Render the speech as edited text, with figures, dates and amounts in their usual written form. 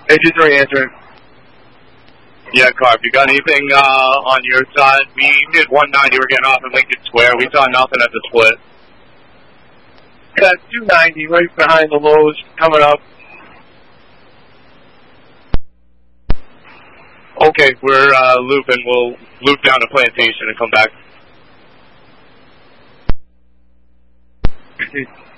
83 answering. Yeah, Carp, you got anything on your side? We did 190, we're getting off in Lincoln Square. We saw nothing at the split. Got 290 right behind the lows coming up. Okay, we're looping. We'll loop down to Plantation and come back.